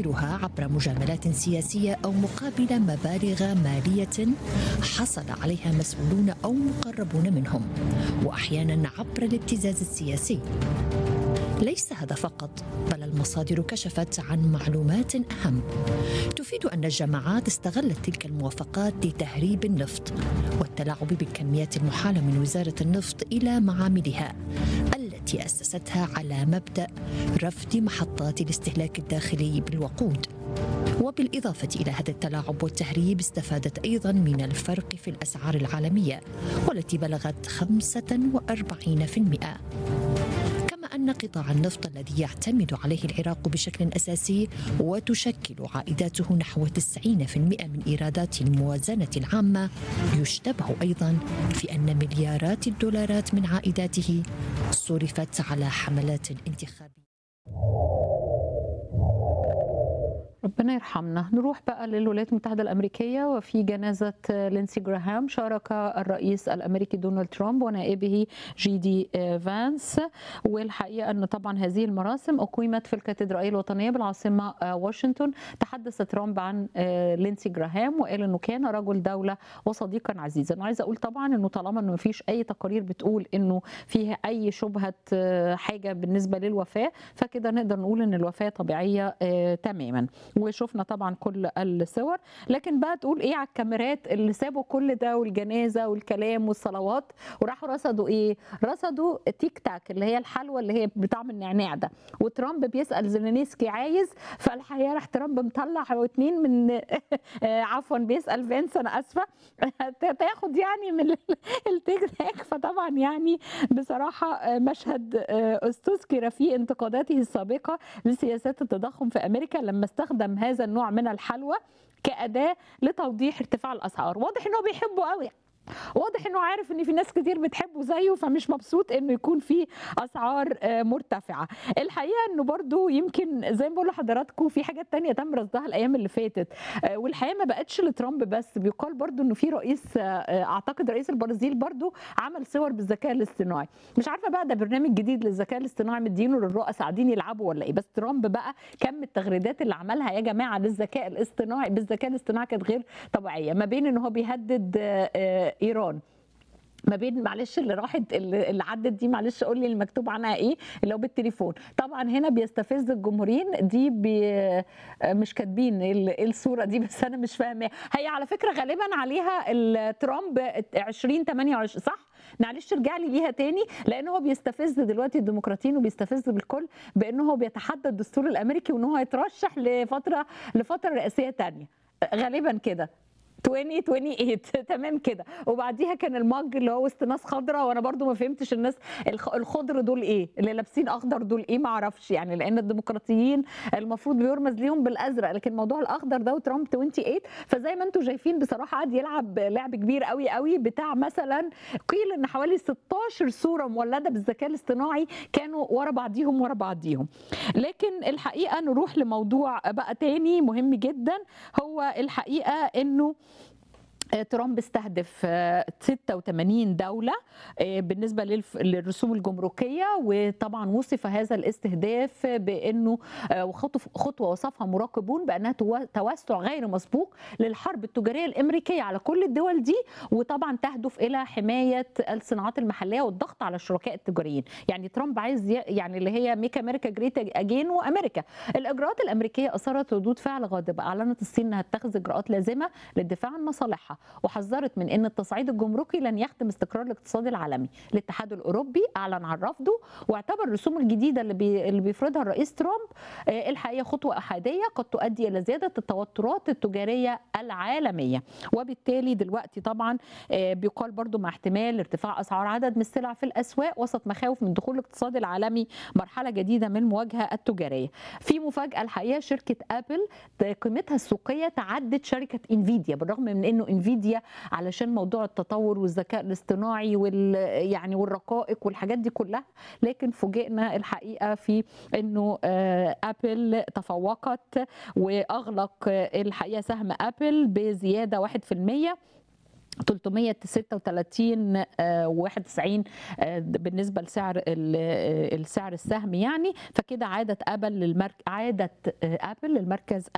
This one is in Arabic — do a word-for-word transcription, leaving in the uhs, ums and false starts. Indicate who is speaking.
Speaker 1: تدبيرها عبر مجاملات سياسية أو مقابل مبالغ مالية حصل عليها مسؤولون أو مقربون منهم، وأحيانا عبر الابتزاز السياسي. ليس هذا فقط، بل المصادر كشفت عن معلومات أهم تفيد أن الجماعات استغلت تلك الموافقات لتهريب النفط والتلاعب بالكميات المحالة من وزارة النفط إلى معاملها التي أسستها على مبدأ رفض محطات الاستهلاك الداخلي بالوقود. وبالإضافة إلى هذا التلاعب والتهريب استفادت أيضا من الفرق في الأسعار العالمية والتي بلغت خمسة وأربعين بالمئة. أن قطاع النفط الذي يعتمد عليه العراق بشكل أساسي وتشكل عائداته نحو تسعين بالمئة من إيرادات الموازنة العامة يشتبه أيضا في أن مليارات الدولارات من عائداته صرفت على حملات انتخابية.
Speaker 2: ربنا يرحمنا. نروح بقى للولايات المتحدة الأمريكية، وفي جنازة لينسي جراهام شارك الرئيس الأمريكي دونالد ترامب ونائبه جي دي فانس. والحقيقة أن طبعا هذه المراسم أقيمت في الكاتدرائية الوطنية بالعاصمة واشنطن. تحدث ترامب عن لينسي جراهام وقال أنه كان رجل دولة وصديقا عزيزا. وعايزة أقول طبعا أنه طالما أنه مفيش أي تقارير بتقول أنه فيها أي شبهة حاجة بالنسبة للوفاة، فكده نقدر نقول أن الوفاة طبيعية تماما. وشفنا طبعا كل الصور، لكن بقى تقول ايه على الكاميرات اللي سابوا كل ده والجنازه والكلام والصلوات وراحوا رصدوا ايه؟ رصدوا تيك تاك اللي هي الحلوى اللي هي بطعم النعناع ده، وترامب بيسال زيلينسكي عايز، فالحقيقه راح ترامب مطلع اتنين من عفوا بيسال فينس انا اسفه تاخد يعني من التيك تاك. فطبعا يعني بصراحه مشهد استذكر فيه انتقاداته السابقه لسياسات التضخم في امريكا لما استخدم هذا النوع من الحلوى كأداة لتوضيح ارتفاع الأسعار. واضح انه بيحبه قوي، واضح انه عارف ان في ناس كتير بتحبه زيه، فمش مبسوط انه يكون في اسعار مرتفعه. الحقيقه انه برضو يمكن زي ما بقول لحضراتكم في حاجات تانية تم رصدها الايام اللي فاتت، والحقيقه ما بقتش لترامب بس. بيقال برضو انه في رئيس، اعتقد رئيس البرازيل برضو عمل صور بالذكاء الاصطناعي. مش عارفه بقى ده برنامج جديد للذكاء الاصطناعي مدينه للرؤساء قاعدين يلعبوا ولا ايه، بس ترامب بقى كم التغريدات اللي عملها يا جماعه للذكاء الاصطناعي بالذكاء الاصطناعي كانت غير طبيعيه، ما بين ان هو بيهدد ايران، ما بين معلش اللي راحت اللي عدت دي، معلش قول لي المكتوب عنها ايه اللي هو بالتليفون. طبعا هنا بيستفز الجمهوريين دي بي مش كاتبين ايه الصوره دي، بس انا مش فاهماها. هي على فكره غالبا عليها الترامب عشرين ثمانية وعشرين صح؟ معلش ارجع لي ليها تاني، لان هو بيستفز دلوقتي الديمقراطيين وبيستفز بالكل بانه هو بيتحدى الدستور الامريكي وان هو يترشح لفتره لفتره رئاسيه ثانيه غالبا كده ألفين وثمانية وعشرين تمام كده. وبعديها كان المج اللي هو وسط ناس خضراء، وانا برضو ما فهمتش الناس الخضر دول ايه، اللي لابسين اخضر دول ايه، ما اعرفش يعني، لان الديمقراطيين المفروض بيرمز ليهم بالازرق، لكن موضوع الاخضر ده وترامب ثمانية وعشرين. فزي ما انتم شايفين بصراحه قعد يلعب لعب كبير قوي قوي بتاع مثلا قيل ان حوالي ستاشر صوره مولده بالذكاء الاصطناعي كانوا ورا بعضيهم ورا بعضيهم. لكن الحقيقه نروح لموضوع بقى تاني مهم جدا، هو الحقيقه انه ترامب استهدف ستة وثمانين دولة بالنسبة للرسوم الجمركية، وطبعا وصف هذا الاستهداف بأنه خطوة وصفها مراقبون بأنها توسع غير مسبوق للحرب التجارية الأمريكية على كل الدول دي، وطبعا تهدف إلى حماية الصناعات المحلية والضغط على الشركاء التجاريين. يعني ترامب عايز يعني اللي هي ميك أمريكا جريت أجين وأمريكا. الإجراءات الأمريكية أثارت ردود فعل غاضبة، أعلنت الصين أنها تتخذ إجراءات لازمة للدفاع عن مصالحها، وحذرت من ان التصعيد الجمركي لن يخدم استقرار الاقتصاد العالمي. الاتحاد الاوروبي اعلن عن رفضه واعتبر الرسوم الجديده اللي, بي... اللي بيفرضها الرئيس ترامب الحقيقه خطوه احاديه قد تؤدي الى زياده التوترات التجاريه العالميه. وبالتالي دلوقتي طبعا بيقال برضو مع احتمال ارتفاع اسعار عدد من السلع في الاسواق وسط مخاوف من دخول الاقتصاد العالمي مرحله جديده من المواجهه التجاريه. في مفاجاه الحقيقه، شركه ابل قيمتها السوقيه تعدت شركه انفيديا، بالرغم من انه انفيديا علشان موضوع التطور والذكاء الاصطناعي وال يعني والرقائق والحاجات دي كلها، لكن فوجئنا الحقيقه في انه ابل تفوقت واغلق الحقيقه سهم ابل بزياده واحد في المية ثلاثمية وستة وثلاثين وواحد وتسعين بالنسبه لسعر السعر السهم يعني. فكده عادت ابل للمرك عادت ابل للمركز